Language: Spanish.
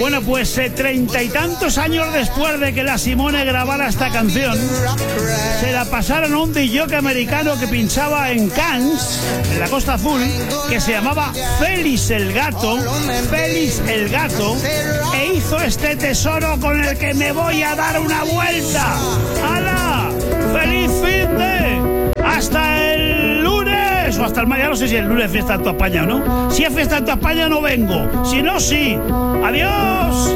Bueno, pues 30 y tantos años después de que la Simone grabara esta canción, se la pasaron a un DJ americano que pinchaba en Cannes, en la Costa Azul, que se llamaba Félix el Gato, e hizo este tesoro con el que me voy a dar una vuelta. ¡Hala! ¡Feliz fin de! ¡Hasta el lunes! O hasta el mañana, no sé si el lunes es fiesta en toda España o no. Si es fiesta en toda España no vengo, si no, sí. ¡Adiós!